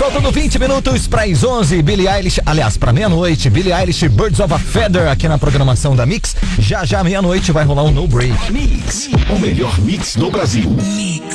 Faltando 20 minutos para as 11, Billie Eilish, aliás, para meia-noite, Billie Eilish, Birds of a Feather aqui na programação da Mix. Já meia-noite vai rolar um No Break. Mix, o melhor mix do Brasil.